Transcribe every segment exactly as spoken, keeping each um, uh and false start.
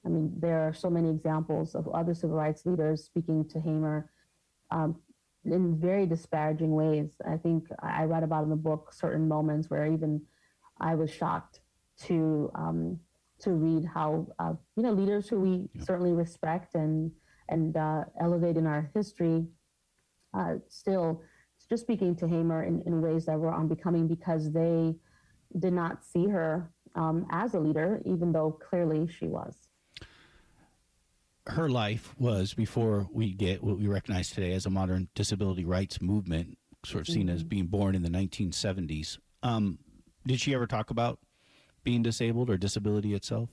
mean, there are so many examples of other civil rights leaders speaking to Hamer um, in very disparaging ways. I think I write about in the book certain moments where even I was shocked to um, to read how uh, you know leaders who we yeah. certainly respect and and uh, elevate in our history uh, still just speaking to Hamer in, in ways that were unbecoming because they did not see her um, as a leader, even though clearly she was. Her life was before we get what we recognize today as a modern disability rights movement, sort of seen mm-hmm. as being born in the nineteen seventies. Um, did she ever talk about being disabled or disability itself?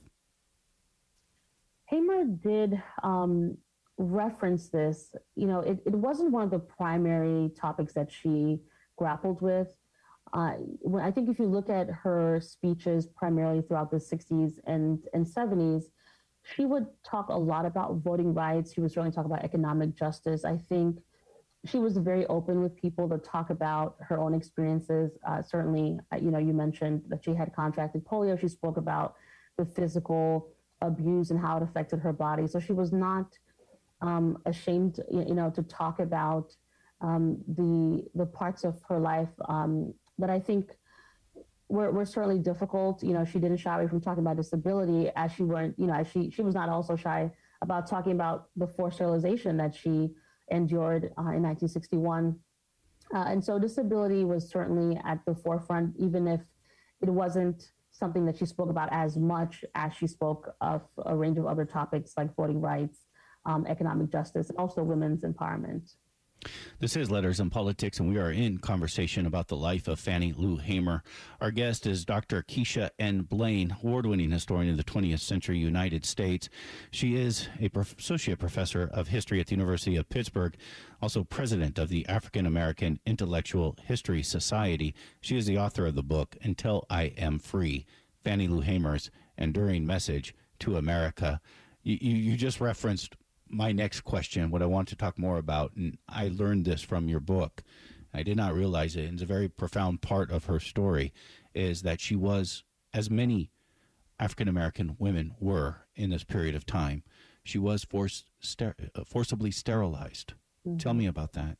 Hamer did um, reference this. You know, it, it wasn't one of the primary topics that she grappled with. Uh, I think if you look at her speeches primarily throughout the sixties and, and seventies, she would talk a lot about voting rights. She would certainly talk about economic justice. I think she was very open with people to talk about her own experiences. Uh, certainly, uh, you know, you mentioned that she had contracted polio. She spoke about the physical abuse and how it affected her body. So she was not um, ashamed, you know, to talk about um, the the parts of her life um, that I think were, were certainly difficult. You know, she didn't shy away from talking about disability, as she weren't, you know, as she she was not also shy about talking about the forced sterilization that she endured uh, in nineteen sixty-one. Uh, and so disability was certainly at the forefront, even if it wasn't something that she spoke about as much as she spoke of a range of other topics like voting rights, um, economic justice, and also women's empowerment. This is Letters and Politics, and we are in conversation about the life of Fannie Lou Hamer. Our guest is Doctor Keisha N. Blain, award-winning historian of the twentieth century United States. She is a prof- associate professor of history at the University of Pittsburgh, also president of the African American Intellectual History Society. She is the author of the book, Until I Am Free, Fannie Lou Hamer's Enduring Message to America. You, you, you just referenced my next question, what I want to talk more about, and I learned this from your book. I did not realize it, and it's a very profound part of her story, is that she was, as many African-American women were in this period of time, she was forced, ster- forcibly sterilized. Mm-hmm. Tell me about that.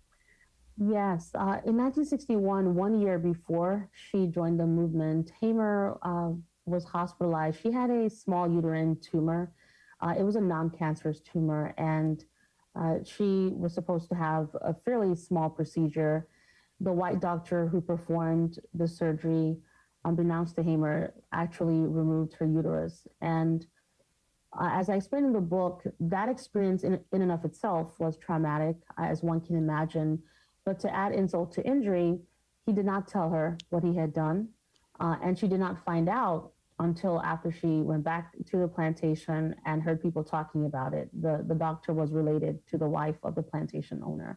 Yes. Uh, in nineteen sixty-one, one year before she joined the movement, Hamer uh, was hospitalized. She had a small uterine tumor. Uh, it was a non-cancerous tumor, and uh, she was supposed to have a fairly small procedure. The white doctor who performed the surgery, unbeknownst to Hamer, actually removed her uterus. And uh, as I explained in the book, that experience in, in and of itself was traumatic, as one can imagine. But to add insult to injury, he did not tell her what he had done, uh, and she did not find out until after she went back to the plantation and heard people talking about it. The, the doctor was related to the wife of the plantation owner.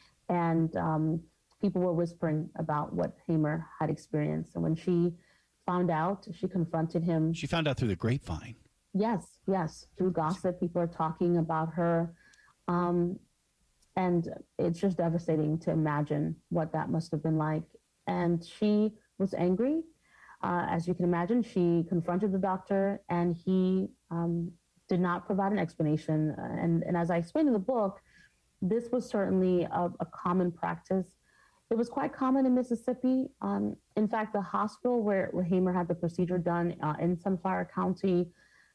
And um, people were whispering about what Hamer had experienced. And when she found out, she confronted him. She found out through the grapevine. Yes, yes. Through gossip, people are talking about her. Um, and it's just devastating to imagine what that must have been like. And she was angry. Uh, as you can imagine, she confronted the doctor, and he um, did not provide an explanation. Uh, and, and as I explained in the book, this was certainly a, a common practice. It was quite common in Mississippi. Um, in fact, the hospital where, where Hamer had the procedure done uh, in Sunflower County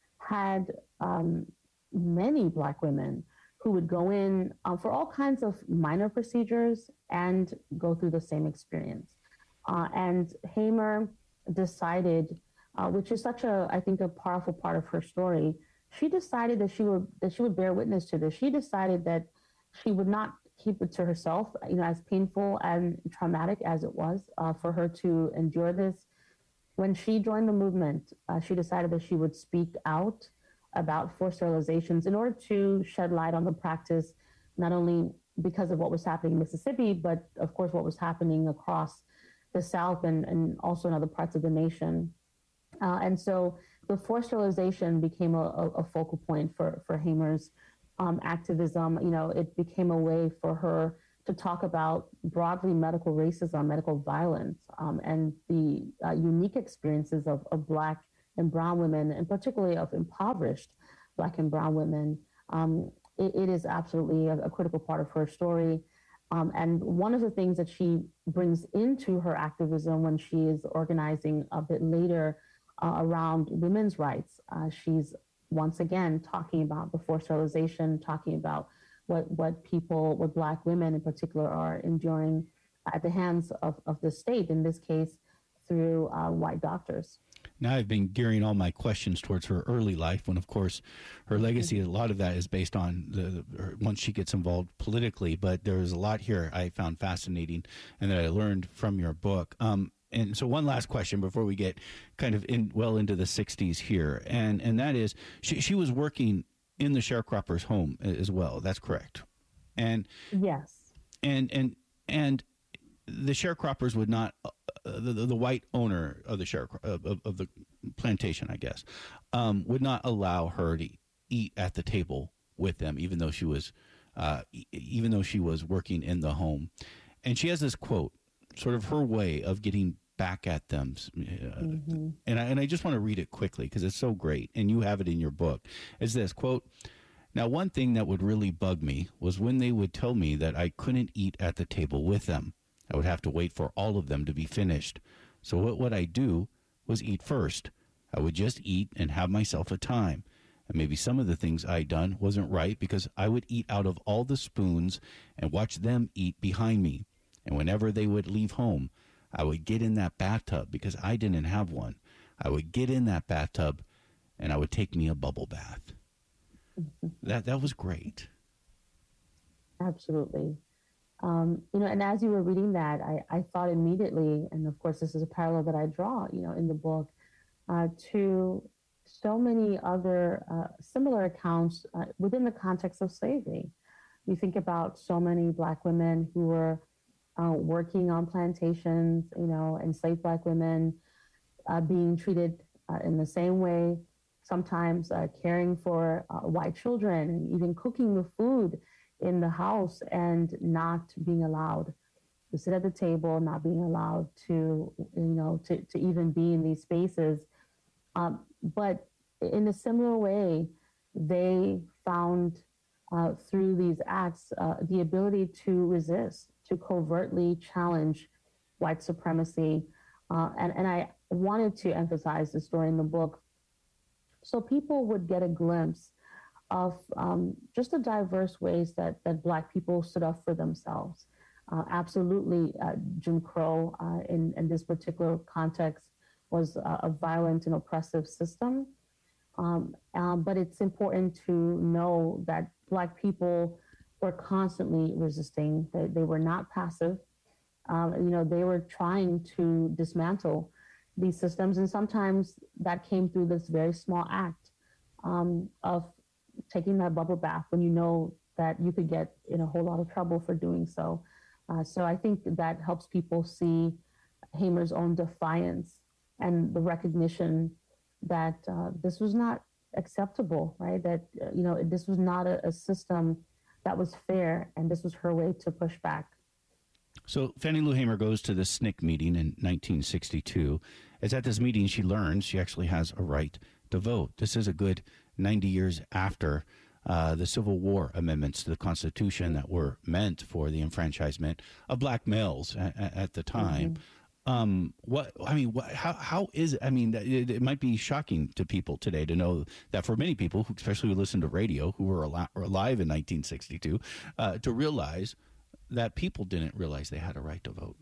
had um, many Black women who would go in uh, for all kinds of minor procedures and go through the same experience. Uh, and Hamer decided, uh, which is such a, I think, a powerful part of her story. She decided that she would that she would bear witness to this. She decided that she would not keep it to herself. You know, as painful and traumatic as it was uh, for her to endure this. When she joined the movement, uh, she decided that she would speak out about forced sterilizations in order to shed light on the practice, not only because of what was happening in Mississippi, but of course what was happening across the South and, and also in other parts of the nation. Uh, and so the forced sterilization became a, a, a focal point for, for Hamer's um, activism. You know, it became a way for her to talk about broadly medical racism, medical violence, um, and the uh, unique experiences of, of Black and brown women, and particularly of impoverished Black and brown women. Um, it, it is absolutely a, a critical part of her story. Um, and one of the things that she brings into her activism when she is organizing a bit later uh, around women's rights, uh, she's once again talking about the forced sterilization, talking about what, what people, what Black women in particular are enduring at the hands of, of the state, in this case, through uh, white doctors. Now I've been gearing all my questions towards her early life, when, of course, her legacy, a lot of that is based on the, the once she gets involved politically. But there's a lot here I found fascinating and that I learned from your book. Um, and so one last question before we get kind of in well into the sixties here, and and that is, she she was working in the sharecropper's home as well. That's correct. And yes, and and and the sharecroppers would not. Uh, the, the white owner of the share of, of the plantation, I guess, um, would not allow her to eat at the table with them, even though she was, uh, e- even though she was working in the home. And she has this quote, sort of her way of getting back at them. Uh, mm-hmm. And I and I just want to read it quickly because it's so great, and you have it in your book. It's this quote. Now, one thing that would really bug me was when they would tell me that I couldn't eat at the table with them. I would have to wait for all of them to be finished. So what would I do was eat first. I would just eat and have myself a time. And maybe some of the things I'd done wasn't right because I would eat out of all the spoons and watch them eat behind me. And whenever they would leave home, I would get in that bathtub because I didn't have one. I would get in that bathtub and I would take me a bubble bath. That that was great. Absolutely. Um, you know, and as you were reading that, I, I thought immediately, and of course, this is a parallel that I draw, you know, in the book, uh, to so many other uh, similar accounts uh, within the context of slavery. You think about so many Black women who were uh, working on plantations, you know, enslaved Black women uh, being treated uh, in the same way, sometimes uh, caring for uh, white children and even cooking the food in the house and not being allowed to sit at the table, not being allowed to, you know, to, to even be in these spaces. Um, but in a similar way, they found uh, through these acts uh, the ability to resist, to covertly challenge white supremacy. Uh, and, and I wanted to emphasize the story in the book so people would get a glimpse of um, just the diverse ways that, that Black people stood up for themselves. Uh, absolutely, uh, Jim Crow uh, in, in this particular context was a, a violent and oppressive system. Um, um, but it's important to know that Black people were constantly resisting. They, they were not passive. Um, you know, they were trying to dismantle these systems. And sometimes that came through this very small act um, of taking that bubble bath when you know that you could get in a whole lot of trouble for doing so. Uh, so I think that helps people see Hamer's own defiance and the recognition that uh, this was not acceptable, right? That, uh, you know, this was not a, a system that was fair, and this was her way to push back. So Fannie Lou Hamer goes to the S N C C meeting in nineteen sixty-two. It's at this meeting she learns she actually has a right to vote. This is a good ninety years after uh, the Civil War amendments to the Constitution that were meant for the enfranchisement of Black males at, at the time. Mm-hmm. Um, what I mean, what, how how is it? I mean, it, it might be shocking to people today to know that for many people, who, especially who listen to radio, who were al- alive in nineteen sixty-two, uh, to realize that people didn't realize they had a right to vote.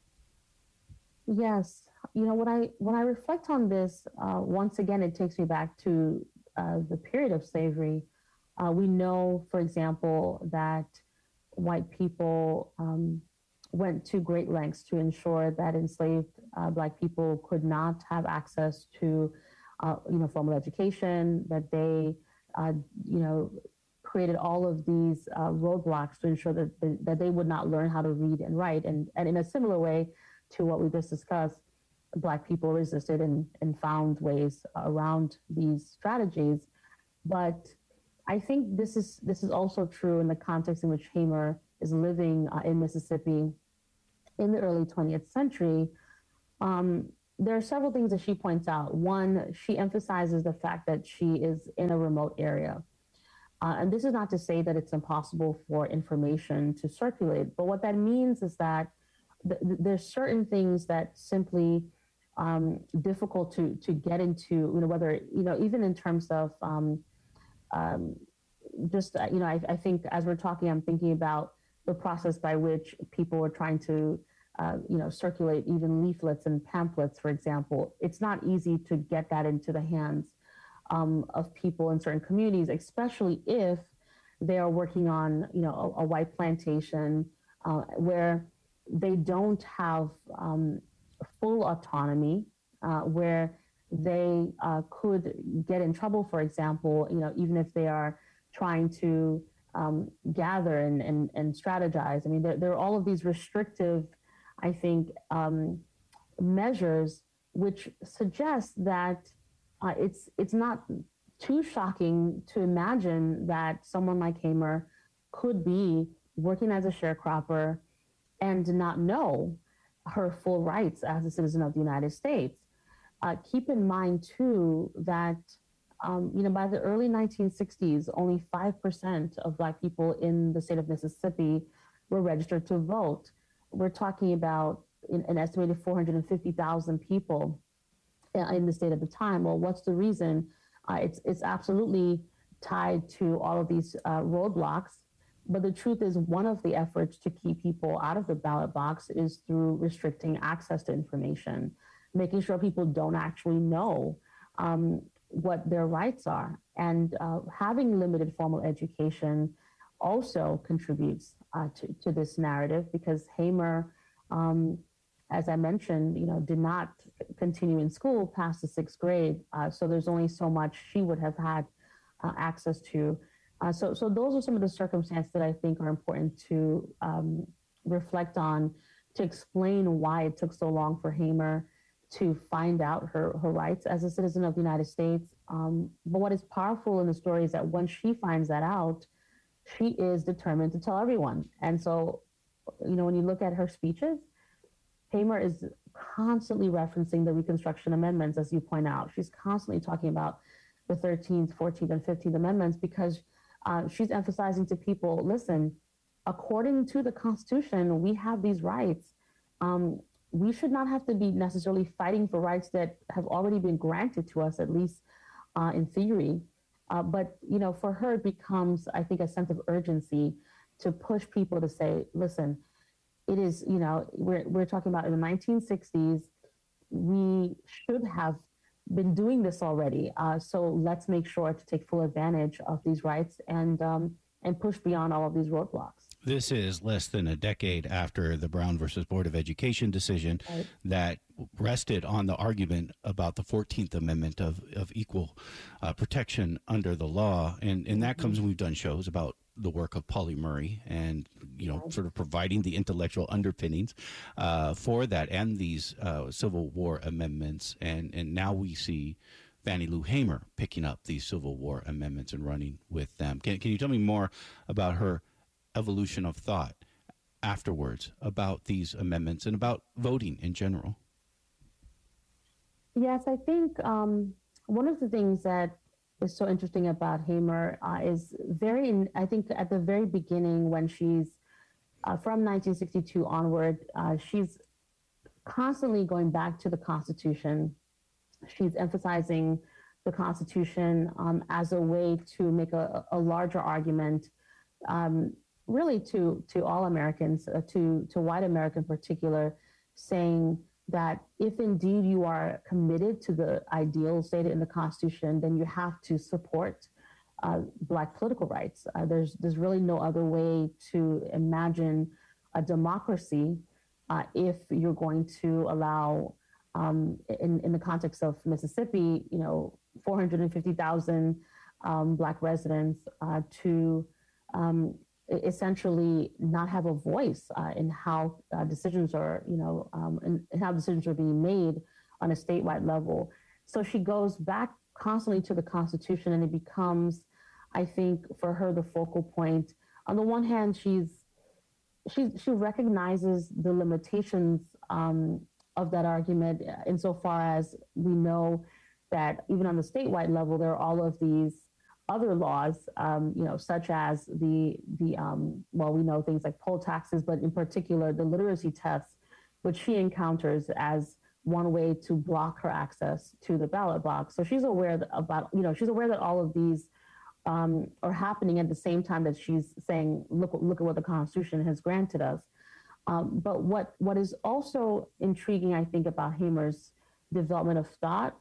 Yes, you know, when I when I reflect on this, uh, once again, it takes me back to uh, the period of slavery. Uh, we know, for example, that white people um, went to great lengths to ensure that enslaved uh, Black people could not have access to, uh, you know, formal education, that they, uh, you know, created all of these uh, roadblocks to ensure that, that they would not learn how to read and write. And, and in a similar way to what we just discussed, Black people resisted and, and found ways around these strategies. But I think this is this is also true in the context in which Hamer is living uh, in Mississippi in the early twentieth century. Um, there are several things that she points out. One, she emphasizes the fact that she is in a remote area. Uh, and this is not to say that it's impossible for information to circulate, but what that means is that th- th- there's certain things that simply um, difficult to to get into. You know, whether you know, even in terms of um, um, just uh, you know, I, I think as we're talking, I'm thinking about the process by which people were trying to uh, you know circulate even leaflets and pamphlets, for example. It's not easy to get that into the hands um, of people in certain communities, especially if they are working on, you know, a, a white plantation uh, where they don't have um, full autonomy, uh, where they uh, could get in trouble, for example, you know, even if they are trying to um, gather and, and, and strategize. I mean, there, there are all of these restrictive, I think, um, measures which suggest that uh, it's it's not too shocking to imagine that someone like Hamer could be working as a sharecropper and not know her full rights as a citizen of the United States. Uh, keep in mind too that um, you know by the early nineteen sixties, only five percent of Black people in the state of Mississippi were registered to vote. We're talking about an estimated four hundred fifty thousand people in the state at the time. Well, what's the reason? Uh, it's it's absolutely tied to all of these uh, roadblocks. But the truth is, one of the efforts to keep people out of the ballot box is through restricting access to information, making sure people don't actually know um, what their rights are. And uh, having limited formal education also contributes uh, to, to this narrative because Hamer, um, as I mentioned, you know, did not continue in school past the sixth grade. Uh, so there's only so much she would have had uh, access to. Uh, so, so those are some of the circumstances that I think are important to um, reflect on to explain why it took so long for Hamer to find out her, her rights as a citizen of the United States. Um, but what is powerful in the story is that once she finds that out, she is determined to tell everyone. And so, you know, when you look at her speeches, Hamer is constantly referencing the Reconstruction Amendments, as you point out. She's constantly talking about the thirteenth, fourteenth, and fifteenth Amendments because uh, she's emphasizing to people, listen, according to the Constitution, we have these rights. Um, we should not have to be necessarily fighting for rights that have already been granted to us, at least uh, in theory. Uh, but, you know, for her, it becomes, I think, a sense of urgency to push people to say, listen, it is, you know, we're, we're talking about in the nineteen sixties, we should have been doing this already. Uh, so let's make sure to take full advantage of these rights and, um, and push beyond all of these roadblocks. This is less than a decade after the Brown versus Board of Education decision right. that rested on the argument about the fourteenth Amendment of, of equal uh, protection under the law. And, and that mm-hmm. comes when we've done shows about the work of Pauli Murray and, you know, sort of providing the intellectual underpinnings uh, for that and these uh, Civil War amendments. And, and now we see Fannie Lou Hamer picking up these Civil War amendments and running with them. Can, can you tell me more about her evolution of thought afterwards about these amendments and about voting in general? Yes, I think um, one of the things that is so interesting about Hamer uh, is very, I think at the very beginning when she's uh, from nineteen sixty-two onward, uh, she's constantly going back to the Constitution. She's emphasizing the Constitution um, as a way to make a, a larger argument um, really to to all Americans, uh, to to white America in particular, saying that if indeed you are committed to the ideals stated in the Constitution, then you have to support uh, Black political rights. Uh, there's there's really no other way to imagine a democracy uh, if you're going to allow, um, in in the context of Mississippi, you know, four hundred fifty thousand um, Black residents uh, to um, essentially not have a voice uh, in how uh, decisions are, you know, um, and, and how decisions are being made on a statewide level. So she goes back constantly to the Constitution, and it becomes, I think, for her, the focal point. On the one hand, she's she she recognizes the limitations um, of that argument uh, insofar as we know that even on the statewide level, there are all of these other laws, um, you know, such as the the um, well, we know things like poll taxes, but in particular the literacy tests, which she encounters as one way to block her access to the ballot box. So she's aware that about, you know, she's aware that all of these um, are happening at the same time that she's saying, look, look at what the Constitution has granted us. Um, but what what is also intriguing, I think, about Hamer's development of thought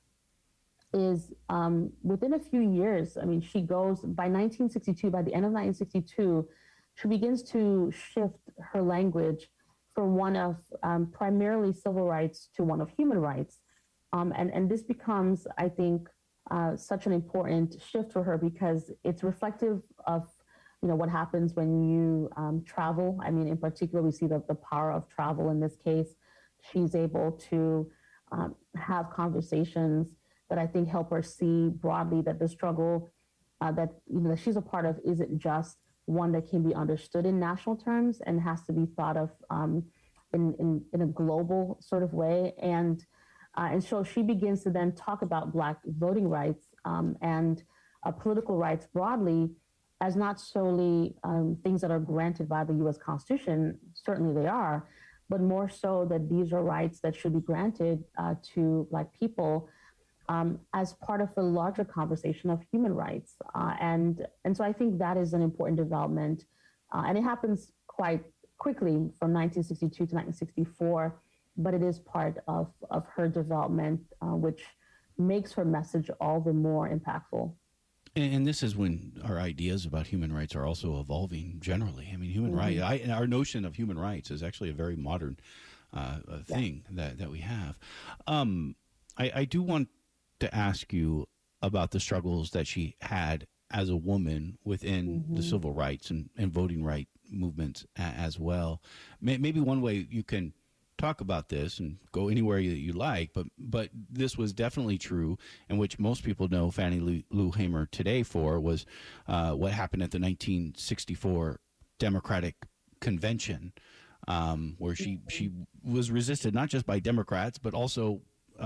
is um, within a few years, I mean, she goes by nineteen sixty-two, by the end of nineteen sixty-two, she begins to shift her language from one of um, primarily civil rights to one of human rights. Um, and, and this becomes, I think, uh, such an important shift for her because it's reflective of, you know, what happens when you um, travel. I mean, in particular, we see the, the power of travel in this case. She's able to um, have conversations that I think help her see broadly that the struggle uh, that, you know, that she's a part of isn't just one that can be understood in national terms and has to be thought of um, in, in, in a global sort of way. And, uh, and so she begins to then talk about Black voting rights um, and uh, political rights broadly as not solely um, things that are granted by the U S Constitution, certainly they are, but more so that these are rights that should be granted uh, to Black people Um, as part of a larger conversation of human rights. Uh, and, and so I think that is an important development. Uh, and it happens quite quickly from nineteen sixty-two to nineteen sixty-four, but it is part of, of her development, uh, which makes her message all the more impactful. And, and this is when our ideas about human rights are also evolving generally. I mean, human mm-hmm. right, I, our notion of human rights is actually a very modern uh, thing yeah. that, that we have. Um, I, I do want to ask you about the struggles that she had as a woman within mm-hmm. the civil rights and, and voting right movements a, as well. Maybe one way you can talk about this and go anywhere that you like, but but this was definitely true, and which most people know Fannie Lou, Lou Hamer today for was uh, what happened at the nineteen sixty-four Democratic Convention, um, where she, she was resisted not just by Democrats, but also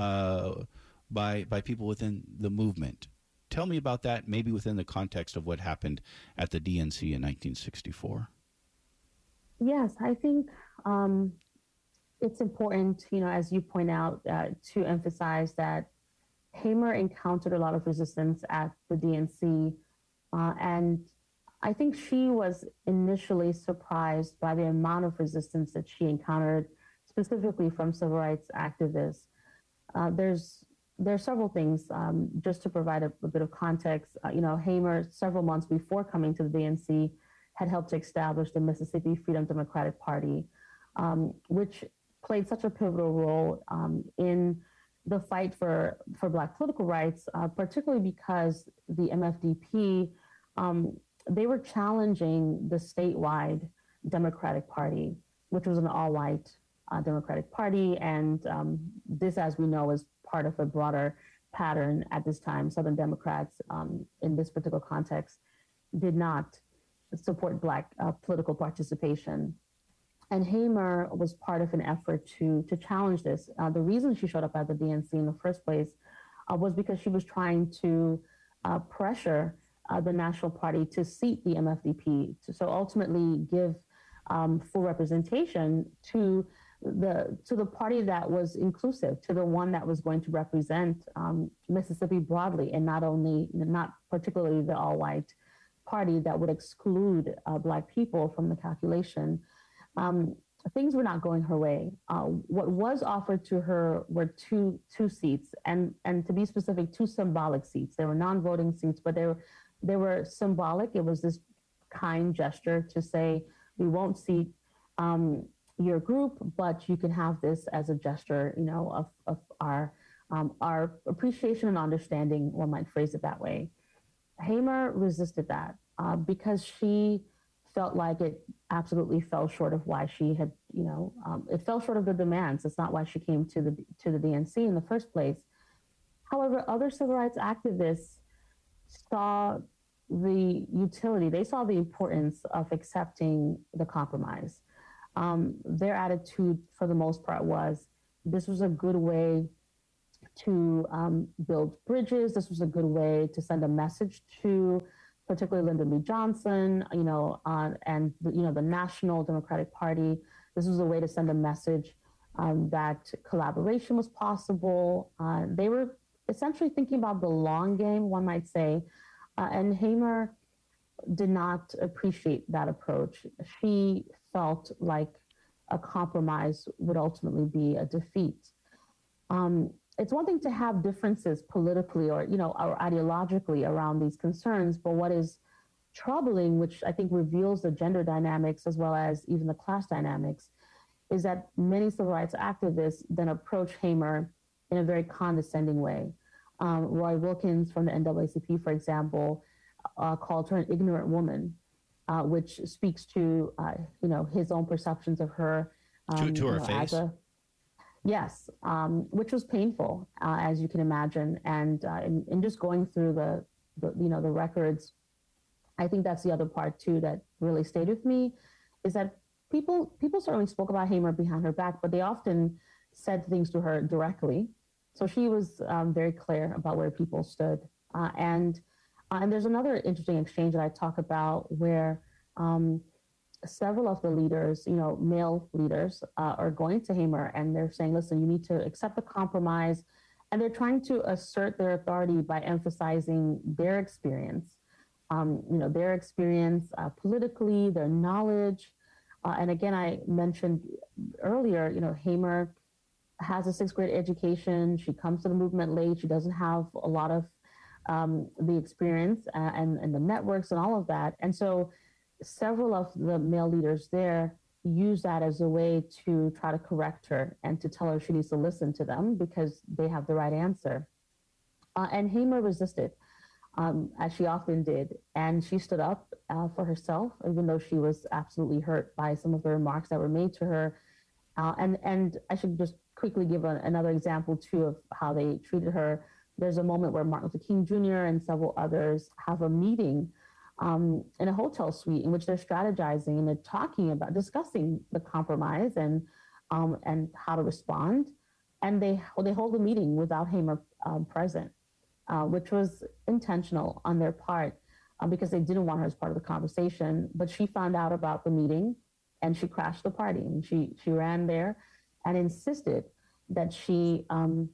uh, by by people within the movement. Tell me about that, maybe within the context of what happened at the D N C in nineteen sixty-four. Yes, I think um, it's important, you know, as you point out, uh, to emphasize that Hamer encountered a lot of resistance at the D N C, uh, and I think she was initially surprised by the amount of resistance that she encountered, specifically from civil rights activists. Uh, there's There are several things, um, just to provide a, a bit of context. Uh, you know, Hamer, several months before coming to the D N C, had helped to establish the Mississippi Freedom Democratic Party, um, which played such a pivotal role um, in the fight for, for Black political rights, uh, particularly because the M F D P, um, they were challenging the statewide Democratic Party, which was an all-white uh, Democratic Party. And um, this, as we know, is part of a broader pattern at this time. Southern Democrats, um, in this particular context, did not support Black uh, political participation. And Hamer was part of an effort to, to challenge this. Uh, the reason she showed up at the D N C in the first place uh, was because she was trying to uh, pressure uh, the National Party to seat the M F D P, to so ultimately give um, full representation to the to the party that was inclusive, to the one that was going to represent um, Mississippi broadly, and not only, not particularly the all-white party that would exclude uh, Black people from the calculation. Um, things were not going her way. Uh, what was offered to her were two two seats, and and to be specific, two symbolic seats. They were non-voting seats, but they were they were symbolic. It was this kind gesture to say, we won't seat Um, your group, but you can have this as a gesture, you know, of, of our um, our appreciation and understanding, one might phrase it that way. Hamer resisted that uh, because she felt like it absolutely fell short of why she had, you know, um, it fell short of the demands. It's not why she came to the to the D N C in the first place. However, other civil rights activists saw the utility, they saw the importance of accepting the compromise. Um, their attitude, for the most part, was this was a good way to um, build bridges. This was a good way to send a message to particularly Lyndon B. Johnson, you know, uh, and, the, you know, the National Democratic Party. This was a way to send a message um, that collaboration was possible. Uh, they were essentially thinking about the long game, one might say. Uh, and Hamer did not appreciate that approach. She felt like a compromise would ultimately be a defeat. Um, it's one thing to have differences politically or, you know, or ideologically around these concerns, but what is troubling, which I think reveals the gender dynamics as well as even the class dynamics, is that many civil rights activists then approach Hamer in a very condescending way. Um, Roy Wilkins from the N double A C P, for example, uh, called her an ignorant woman, uh, which speaks to, uh, you know, his own perceptions of her. Um, to, to her you know, face? a, yes, um, which was painful, uh, as you can imagine. And uh, in, in just going through the, the, you know, the records, I think that's the other part too that really stayed with me, is that people people certainly spoke about Hamer behind her back, but they often said things to her directly. So she was um, very clear about where people stood. Uh, and uh, and there's another interesting exchange that I talk about where um, several of the leaders, you know, male leaders, uh, are going to Hamer and they're saying, listen, you need to accept the compromise. And they're trying to assert their authority by emphasizing their experience, um, you know, their experience uh, politically, their knowledge. Uh, and again, I mentioned earlier, you know, Hamer has a sixth grade education. She comes to the movement late. She doesn't have a lot of um, the experience uh, and, and the networks and all of that. And so several of the male leaders there use that as a way to try to correct her and to tell her she needs to listen to them because they have the right answer. Uh, and Hamer resisted, um, as she often did. And she stood up uh, for herself, even though she was absolutely hurt by some of the remarks that were made to her. Uh, and, and I should just quickly give a, another example, too, of how they treated her. There's a moment where Martin Luther King Junior and several others have a meeting um, in a hotel suite in which they're strategizing and they're talking about, discussing the compromise and um, and how to respond. And they, well, they hold a meeting without Hamer um, present, uh, which was intentional on their part uh, because they didn't want her as part of the conversation. But she found out about the meeting and she crashed the party. And she, she ran there and insisted that she um,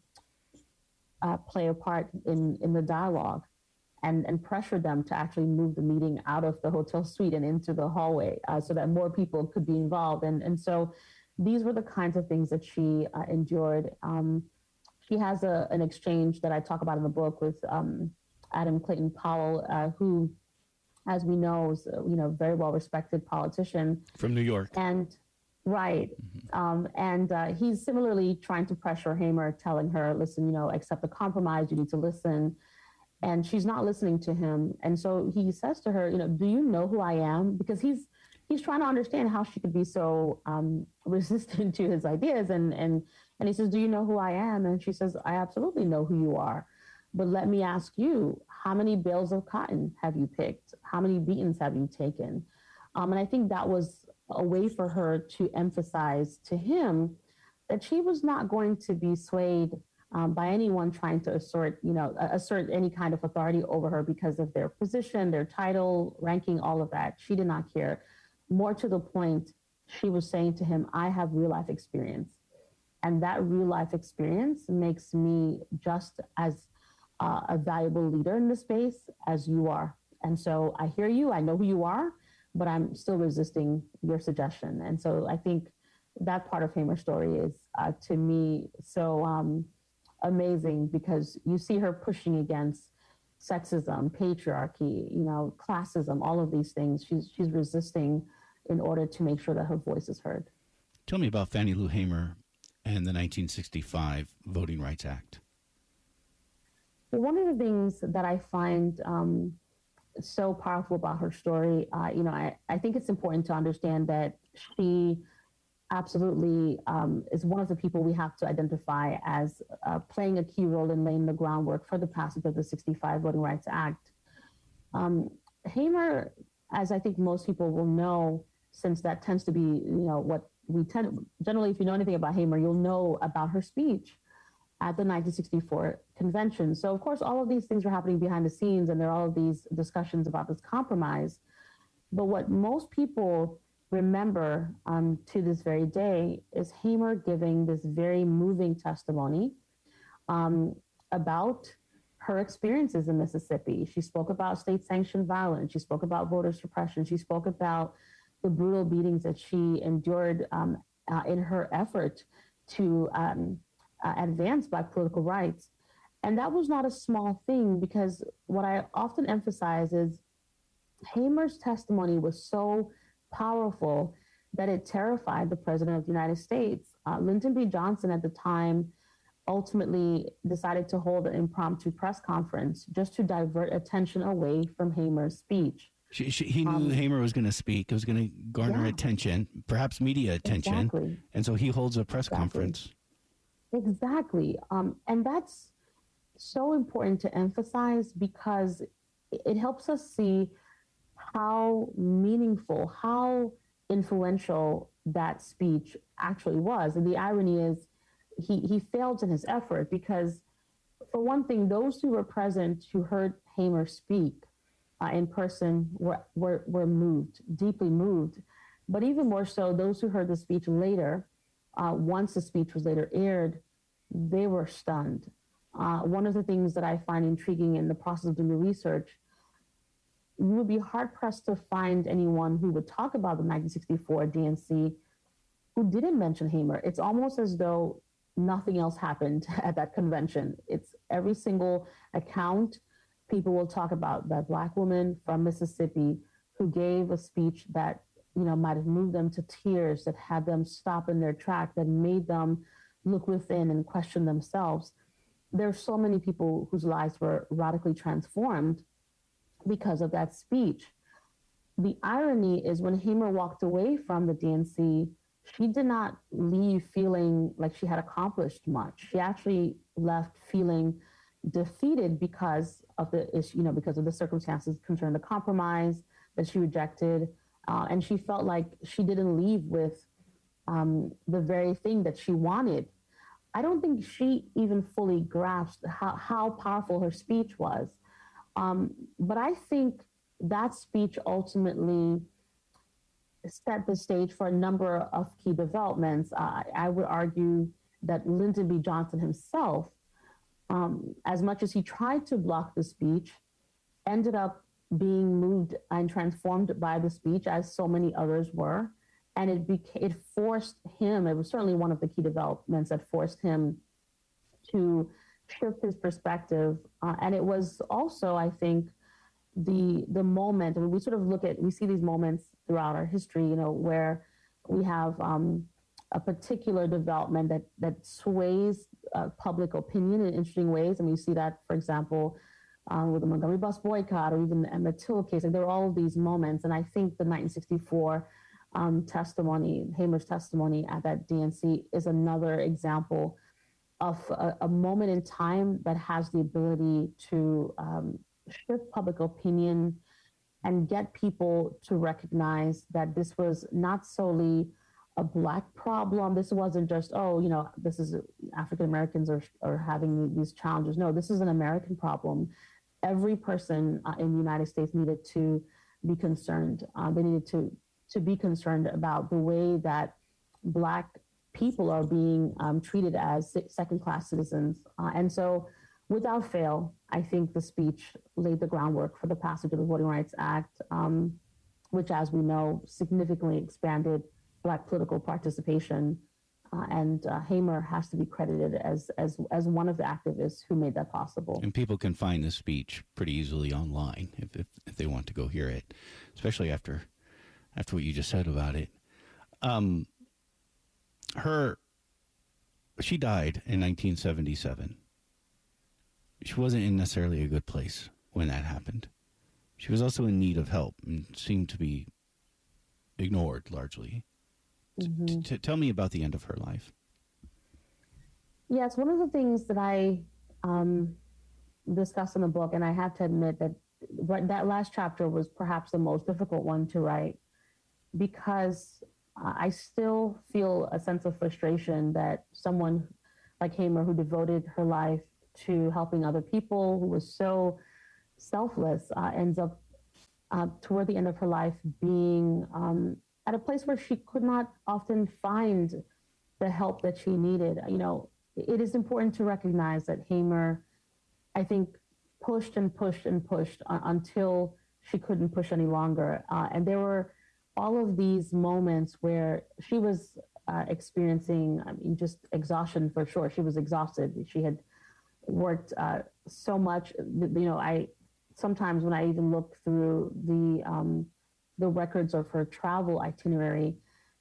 uh, play a part in, in the dialogue and, and pressured them to actually move the meeting out of the hotel suite and into the hallway uh, so that more people could be involved. And, and so these were the kinds of things that she uh, endured. Um, she has a, an exchange that I talk about in the book with um, Adam Clayton Powell, uh, who, as we know, is a, you know, very well-respected politician. From New York. And right. Mm-hmm. Um, and uh, he's similarly trying to pressure Hamer, telling her, listen, you know, accept the compromise, you need to listen. And she's not listening to him. And so he says to her, you know, do you know who I am? Because he's he's trying to understand how she could be so um, resistant to his ideas. And, and, and he says, do you know who I am? And she says, I absolutely know who you are. But let me ask you, how many bales of cotton have you picked? How many beatings have you taken? Um, and I think that was a way for her to emphasize to him that she was not going to be swayed um, by anyone trying to assert, you know, assert any kind of authority over her because of their position, their title, ranking, all of that. She did not care. More to the point, she was saying to him, I have real life experience. And that real life experience makes me just as uh, a valuable leader in this space as you are. And so I hear you, I know who you are, but I'm still resisting your suggestion. And so I think that part of Hamer's story is, uh, to me, so um, amazing because you see her pushing against sexism, patriarchy, you know, classism, all of these things. She's she's resisting in order to make sure that her voice is heard. Tell me about Fannie Lou Hamer and the nineteen sixty-five Voting Rights Act. Well, one of the things that I find um, so powerful about her story, uh, you know, I, I think it's important to understand that she absolutely um, is one of the people we have to identify as uh, playing a key role in laying the groundwork for the passage of the sixty-five Voting Rights Act. Um, Hamer, as I think most people will know, since that tends to be, you know, what we tend, generally, if you know anything about Hamer, you'll know about her speech at the nineteen sixty-four convention. So, of course, all of these things are happening behind the scenes, and there are all of these discussions about this compromise. But what most people remember um, to this very day is Hamer giving this very moving testimony um, about her experiences in Mississippi. She spoke about state-sanctioned violence. She spoke about voter suppression. She spoke about the brutal beatings that she endured um, uh, in her effort to um, uh, advance Black political rights. And that was not a small thing, because what I often emphasize is Hamer's testimony was so powerful that it terrified the President of the United States. Uh, Lyndon B. Johnson at the time ultimately decided to hold an impromptu press conference just to divert attention away from Hamer's speech. She, she, he knew Um, Hamer was going to speak. It was going to garner Yeah. attention, perhaps media attention. Exactly. And so he holds a press Exactly. conference. Exactly. Um, and that's so important to emphasize, because it it helps us see how meaningful, how influential that speech actually was. And the irony is he, he failed in his effort, because, for one thing, those who were present who heard Hamer speak uh, in person were, were, were moved, deeply moved. But even more so, those who heard the speech later, uh, once the speech was later aired, they were stunned. Uh, one of the things that I find intriguing in the process of doing the research, you would be hard pressed to find anyone who would talk about the nineteen sixty-four D N C who didn't mention Hamer. It's almost as though nothing else happened at that convention. It's every single account. People will talk about that Black woman from Mississippi who gave a speech that, you know, might have moved them to tears, that had them stop in their track, that made them look within and question themselves. There are so many people whose lives were radically transformed because of that speech. The irony is, when Hamer walked away from the D N C, she did not leave feeling like she had accomplished much. She actually left feeling defeated because of the issue, you know, because of the circumstances concerning the compromise that she rejected. Uh, and she felt like she didn't leave with um, the very thing that she wanted. I don't think she even fully grasped how, how powerful her speech was. Um, but I think that speech ultimately set the stage for a number of key developments. Uh, I would argue that Lyndon B. Johnson himself, um, as much as he tried to block the speech, ended up being moved and transformed by the speech, as so many others were. And it beca- it forced him, it was certainly one of the key developments that forced him to shift his perspective. Uh, and it was also, I think, the the moment, I mean, we sort of look at, we see these moments throughout our history, you know, where we have um, a particular development that, that sways uh, public opinion in interesting ways. And we see that, for example, uh, with the Montgomery bus boycott, or even the Emmett Till case. Like, there are all of these moments. And I think the nineteen sixty-four um, testimony, Hamer's testimony at that D N C, is another example of a, a moment in time that has the ability to um, shift public opinion and get people to recognize that this was not solely a Black problem. This wasn't just, oh, you know, this is African Americans are, are having these challenges. No, this is an American problem. Every person uh, in the United States needed to be concerned. Uh, they needed to, to be concerned about the way that Black people are being um, treated as second-class citizens. Uh, and so, without fail, I think the speech laid the groundwork for the passage of the Voting Rights Act, um, which, as we know, significantly expanded Black political participation. Uh, and uh, Hamer has to be credited as, as, as one of the activists who made that possible. And people can find the speech pretty easily online if, if, if they want to go hear it, especially after after what you just said about it. Um, her, she died in nineteen seventy-seven. She wasn't in necessarily a good place when that happened. She was also in need of help and seemed to be ignored largely. Mm-hmm. T- t- tell me about the end of her life. Yeah, it's one of the things that I um, discuss in the book, and I have to admit that that last chapter was perhaps the most difficult one to write, because uh, I still feel a sense of frustration that someone like Hamer, who devoted her life to helping other people, who was so selfless, uh, ends up uh, toward the end of her life being um, at a place where she could not often find the help that she needed. You know, it is important to recognize that Hamer, I think, pushed and pushed and pushed uh, until she couldn't push any longer. Uh, and there were all of these moments where she was uh, experiencing, I mean, just exhaustion for sure. She was exhausted. She had worked uh, so much. You know, I sometimes when I even look through the um, the records of her travel itinerary,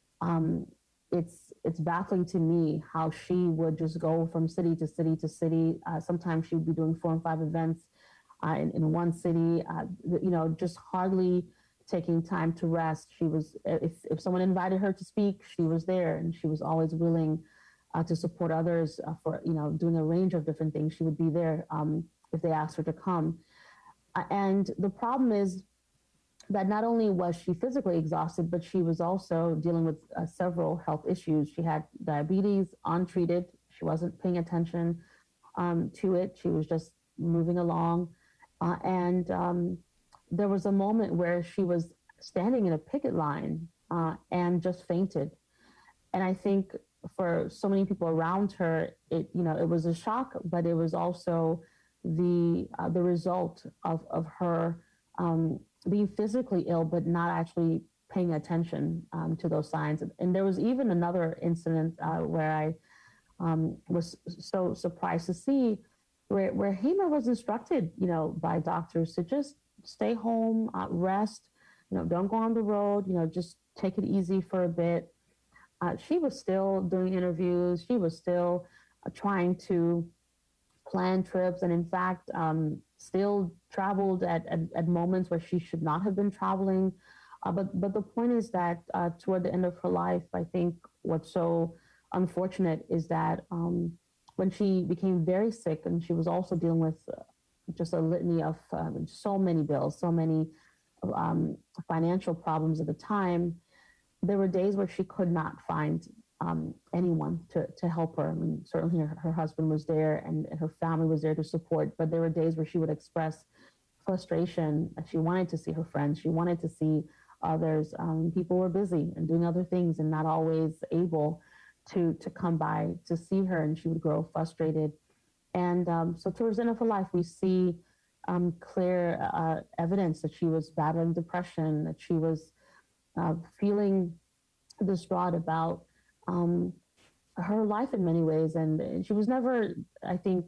um, it's it's baffling to me how she would just go from city to city to city. Uh, sometimes she would be doing four and five events uh, in, in one city. Uh, you know, just hardly taking time to rest. She was, if if someone invited her to speak, she was there, and she was always willing uh, to support others uh, for you know doing a range of different things. She would be there um, if they asked her to come. Uh, and the problem is that not only was she physically exhausted, but she was also dealing with uh, several health issues. She had diabetes, untreated. She wasn't paying attention um, to it. She was just moving along. Uh, and um, there was a moment where she was standing in a picket line uh, and just fainted. And I think for so many people around her, it, you know, it was a shock, but it was also the, uh, the result of, of her um, being physically ill, but not actually paying attention um, to those signs. And there was even another incident uh, where I um, was so surprised to see where, where Hamer was instructed, you know, by doctors to just stay home, uh, rest, you know, don't go on the road, you know, just take it easy for a bit. Uh, she was still doing interviews. She was still uh, trying to plan trips. And in fact, um, still traveled at, at, at moments where she should not have been traveling. Uh, but, but the point is that uh, toward the end of her life, I think what's so unfortunate is that um, when she became very sick, and she was also dealing with uh, just a litany of uh, so many bills, so many um, financial problems at the time, there were days where she could not find um, anyone to, to help her. I mean, certainly her, her husband was there and, and her family was there to support, but there were days where she would express frustration. She wanted to see her friends. She wanted to see others. Um, people were busy and doing other things and not always able to, to come by to see her, and she would grow frustrated. And um, so towards the end of her life, we see um, clear uh, evidence that she was battling depression, that she was uh, feeling distraught about um, her life in many ways. And she was never, I think,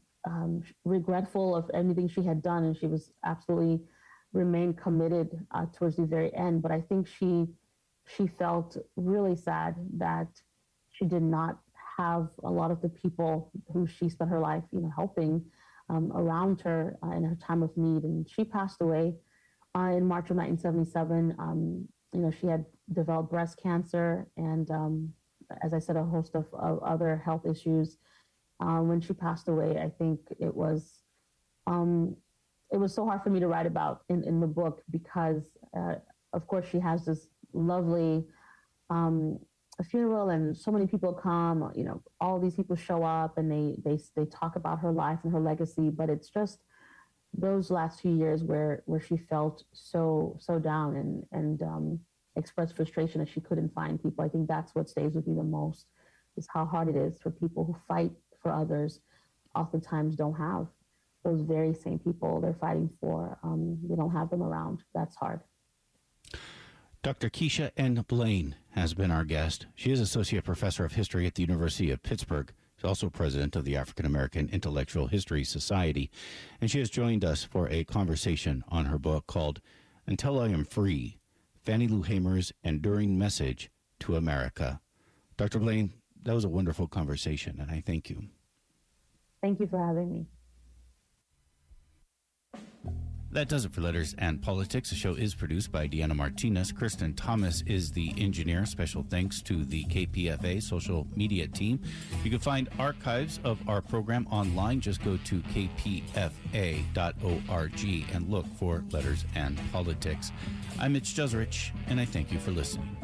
um, regretful of anything she had done. And she was absolutely remained committed uh, towards the very end. But I think she, she felt really sad that she did not have a lot of the people who she spent her life, you know, helping um, around her uh, in her time of need. And she passed away uh, in March of nineteen seventy-seven. Um, you know, she had developed breast cancer and, um, as I said, a host of, of other health issues. Uh, when she passed away, I think it was, um, it was so hard for me to write about in, in the book because, uh, of course, she has this lovely um, funeral and so many people come, you know, all these people show up and they, they, they talk about her life and her legacy, but it's just those last few years where, where she felt so, so down and, and um, expressed frustration that she couldn't find people. I think that's what stays with me the most, is how hard it is for people who fight for others, oftentimes don't have those very same people they're fighting for. Um, they don't have them around. That's hard. Doctor Keisha N. Blain has been our guest. She is Associate Professor of History at the University of Pittsburgh. She's also President of the African American Intellectual History Society. And she has joined us for a conversation on her book called Until I Am Free, Fannie Lou Hamer's Enduring Message to America. Doctor Blain, that was a wonderful conversation, and I thank you. Thank you for having me. That does it for Letters and Politics. The show is produced by Deanna Martinez. Kristen Thomas is the engineer. Special thanks to the K P F A social media team. You can find archives of our program online. Just go to k p f a dot org and look for Letters and Politics. I'm Mitch Jeserich, and I thank you for listening.